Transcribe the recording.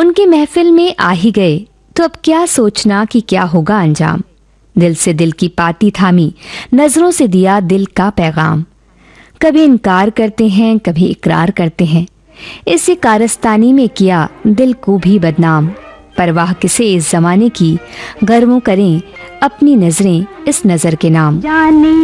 उनकी महफिल में आ ही गए तो अब क्या सोचना कि क्या होगा अंजाम। दिल से दिल की पाती थामी, नजरों से दिया दिल का पैगाम। कभी इनकार करते हैं, कभी इकरार करते हैं, इसी कारस्तानी में किया दिल को भी बदनाम। परवाह किसे इस जमाने की, गर्वों करें अपनी नजरें इस नजर के नाम।